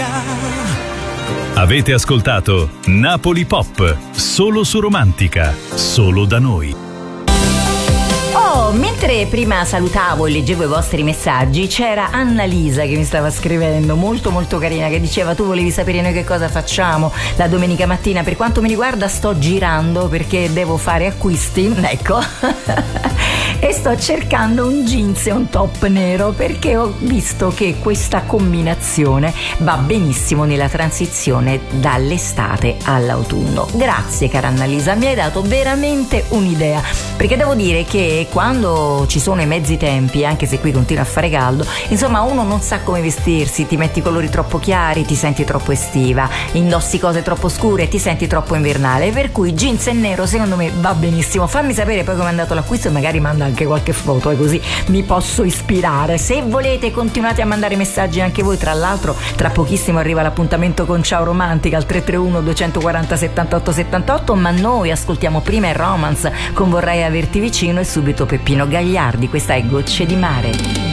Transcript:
Avete ascoltato Napoli Pop, solo su Romantica, solo da noi. Mentre prima salutavo e leggevo i vostri messaggi, c'era Annalisa che mi stava scrivendo, molto molto carina, che diceva: tu volevi sapere noi che cosa facciamo la domenica mattina. Per quanto mi riguarda sto girando perché devo fare acquisti, ecco, e sto cercando un jeans e un top nero perché ho visto che questa combinazione va benissimo nella transizione dall'estate all'autunno. Grazie cara Annalisa, mi hai dato veramente un'idea, perché devo dire che quando ci sono i mezzi tempi, anche se qui continua a fare caldo, insomma uno non sa come vestirsi, ti metti colori troppo chiari, ti senti troppo estiva, indossi cose troppo scure, ti senti troppo invernale, per cui jeans e nero secondo me va benissimo. Fammi sapere poi come è andato l'acquisto e magari manda anche qualche foto, e così mi posso ispirare. Se volete continuate a mandare messaggi anche voi, tra l'altro tra pochissimo arriva l'appuntamento con Ciao Romantica al 331 240 78 78, ma noi ascoltiamo prima il Romance con Vorrei averti vicino e subito Peppino Gagliardi. Questa è Gocce di mare.